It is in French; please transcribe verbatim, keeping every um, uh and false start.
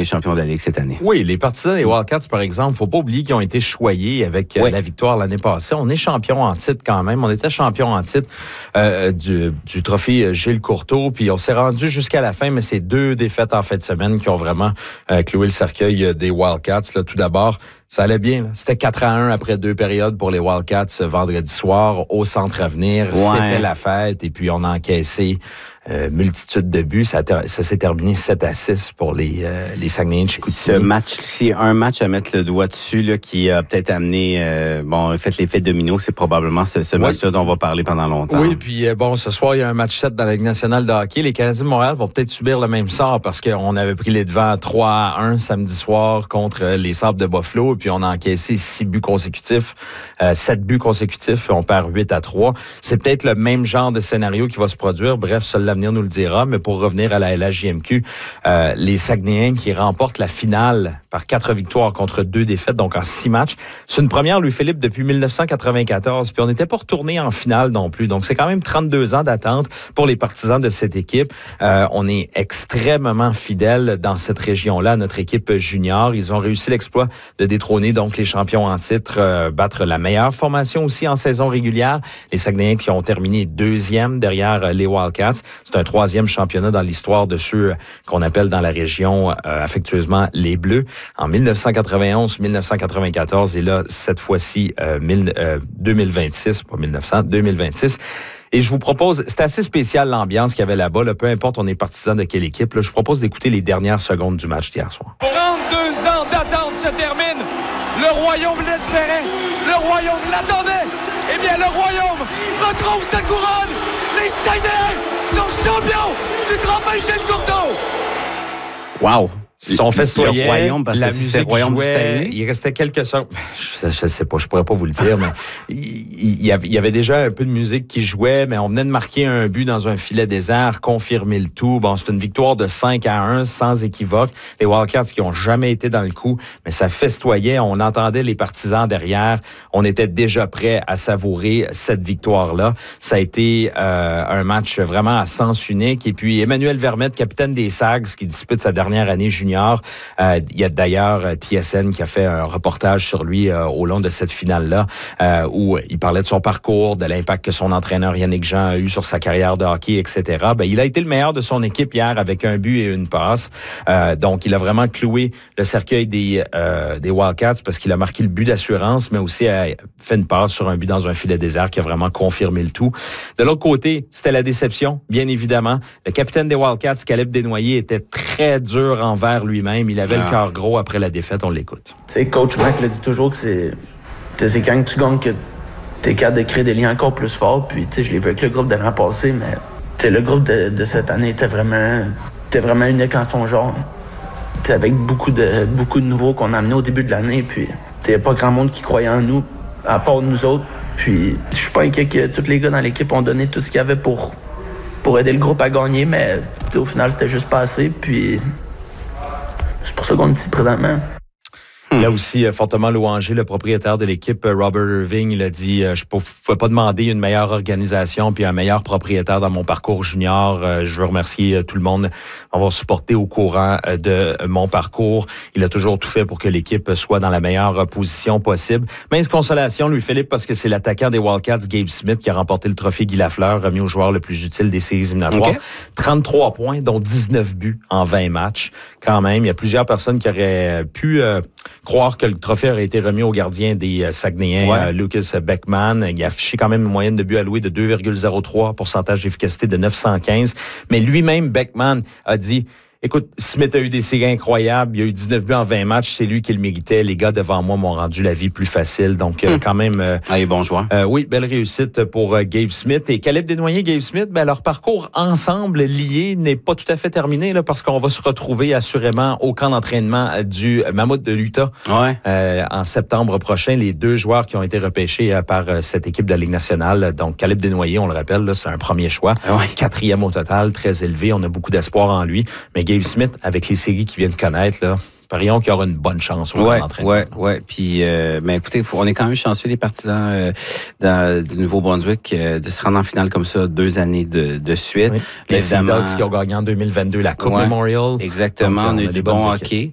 les champions de la Ligue cette année. Oui, les partisans des Wildcats, par exemple, il ne faut pas oublier qu'ils ont été choyés avec oui. la victoire l'année passée. On est champion en titre quand même. On était champion en titre euh, du, du trophée Gilles Courteau, puis on s'est rendu jusqu'à la fin, mais c'est deux défaites en fin de semaine qui ont vraiment euh, cloué le cercueil des Wildcats. Là, tout d'abord, ça allait bien. Là. C'était quatre à un après deux périodes pour les Wildcats vendredi soir au Centre Avenir. Ouais. C'était la fête et puis on a encaissé euh, multitude de buts. Ça, ter- ça s'est terminé sept à six pour les, euh, les Saguenayens de Chicoutimi. Ce match-ci, un match à mettre le doigt dessus là, qui a peut-être amené, euh, bon, fait l'effet domino, c'est probablement ce, ce oui. match-là dont on va parler pendant longtemps. Oui, puis euh, bon, ce soir, il y a un match sept dans la Ligue nationale de hockey. Les Canadiens de Montréal vont peut-être subir le même sort parce qu'on avait pris les devants trois à un samedi soir contre les Sables de Buffalo. Puis on a encaissé six buts consécutifs, euh, sept buts consécutifs, puis on perd huit à trois. C'est peut-être le même genre de scénario qui va se produire. Bref, seul l'avenir nous le dira. Mais pour revenir à la L H J M Q, euh, les Saguenayens qui remportent la finale par quatre victoires contre deux défaites, donc en six matchs. C'est une première, Louis-Philippe, depuis dix-neuf cent quatre-vingt-quatorze. Puis on n'était pas retourné en finale non plus. Donc c'est quand même trente-deux ans d'attente pour les partisans de cette équipe. Euh, on est extrêmement fidèles dans cette région-là, à notre équipe junior. Ils ont réussi l'exploit de détrôner donc les champions en titre, euh, battre la meilleure formation aussi en saison régulière. Les Saguenayens qui ont terminé deuxième derrière euh, les Wildcats. C'est un troisième championnat dans l'histoire de ceux qu'on appelle dans la région euh, affectueusement les Bleus. En dix-neuf cent quatre-vingt-onze, dix-neuf cent quatre-vingt-quatorze et là, cette fois-ci, euh, mille, euh, deux mille vingt-six, pas mille neuf cents, deux mille vingt-six. Et je vous propose, c'est assez spécial l'ambiance qu'il y avait là-bas, là, peu importe on est partisan de quelle équipe. Là, je vous propose d'écouter les dernières secondes du match d'hier soir. trente-deux ans d'attente se terminent. Le royaume l'espérait. Le royaume l'attendait. Eh bien, le royaume retrouve sa couronne. Les Saguenayens sont champions du trophée Gilles Courteau. Wow! Son festoyait, le royaume, parce la que musique royaume jouait, il restait quelques secondes. Je, je sais pas, je pourrais pas vous le dire, mais il, il, y avait, il y avait déjà un peu de musique qui jouait, mais on venait de marquer un but dans un filet désert, confirmer le tout. Bon, c'est une victoire de cinq à un, sans équivoque. Les Wildcats qui ont jamais été dans le coup, mais ça festoyait. On entendait les partisans derrière. On était déjà prêts à savourer cette victoire-là. Ça a été euh, un match vraiment à sens unique. Et puis, Emmanuel Vermette, capitaine des Sags, qui dispute sa dernière année junior. Euh, il y a d'ailleurs euh, T S N qui a fait un reportage sur lui euh, au long de cette finale-là euh, où il parlait de son parcours, de l'impact que son entraîneur Yannick Jean a eu sur sa carrière de hockey, et cetera. Ben, il a été le meilleur de son équipe hier avec un but et une passe. Euh, donc, il a vraiment cloué le cercueil des, euh, des Wildcats parce qu'il a marqué le but d'assurance, mais aussi a fait une passe sur un but dans un filet désert qui a vraiment confirmé le tout. De l'autre côté, c'était la déception, bien évidemment. Le capitaine des Wildcats, Caleb Desnoyers, était très dur envers lui-même. Il avait ah. le cœur gros après la défaite. On l'écoute. Tu sais, Coach Mac le dit toujours que c'est, c'est quand tu gagnes que t'es capable de créer des liens encore plus forts. Puis, tu sais, je l'ai vu avec le groupe de l'an passé, mais t'sais, le groupe de, de cette année était vraiment, était vraiment unique en son genre. T'sais, avec beaucoup de, beaucoup de nouveaux qu'on a amenés au début de l'année. Puis, il n'y a pas grand monde qui croyait en nous, à part nous autres. Puis, je suis pas inquiet que tous les gars dans l'équipe ont donné tout ce qu'il y avait pour, pour aider le groupe à gagner, mais au final, c'était juste pas assez. Puis, c'est pour ça qu'on est ici présentement. Il a aussi euh, fortement louangé le propriétaire de l'équipe, Robert Irving. Il a dit euh, « Je ne pouvais pas demander une meilleure organisation puis un meilleur propriétaire dans mon parcours junior. Euh, je veux remercier euh, tout le monde d'avoir supporté au courant euh, de euh, mon parcours. Il a toujours tout fait pour que l'équipe soit dans la meilleure euh, position possible. Mince consolation, Louis-Philippe, parce que c'est l'attaquant des Wildcats, Gabe Smith, qui a remporté le trophée Guy Lafleur, remis au joueur le plus utile des séries éliminatoires. Okay. trente-trois points, dont dix-neuf buts en vingt matchs. Quand même, il y a plusieurs personnes qui auraient pu... Euh, croire que le trophée aurait été remis au gardien des euh, Saguenayens, ouais. euh, Lucas Beckman. Il a affiché quand même une moyenne de buts alloués de deux virgule zéro trois, pourcentage d'efficacité de neuf cent quinze. Mais lui-même, Beckman, a dit... Écoute, Smith a eu des séries incroyables. Il a eu dix-neuf buts en vingt matchs. C'est lui qui le méritait. Les gars devant moi m'ont rendu la vie plus facile. Donc, euh, hum. quand même... Euh, Allez, bon joueur. Euh, oui, belle réussite pour euh, Gabe Smith. Et Caleb Desnoyers, Gabe Smith, ben, leur parcours ensemble lié n'est pas tout à fait terminé là, parce qu'on va se retrouver assurément au camp d'entraînement du Mammouth de l'Utah ouais. euh, en septembre prochain. Les deux joueurs qui ont été repêchés euh, par euh, cette équipe de la Ligue nationale. Donc, Caleb Desnoyers, on le rappelle, là, c'est un premier choix. Ouais. Quatrième au total, très élevé. On a beaucoup d'espoir en lui. Mais Gabe Smith, avec les séries qu'il vient de connaître, là, parions qu'il y aura une bonne chance au ouais, entraînement. Ouais, ouais. Puis, euh, ben, écoutez, faut, on est quand même chanceux, les partisans euh, dans, du Nouveau-Brunswick, euh, de se rendre en finale comme ça deux années de, de suite. Oui. Les Sea Dogs qui ont gagné en deux mille vingt-deux la Coupe ouais, Memorial. Exactement. Donc, on, on a, a du bon hockey.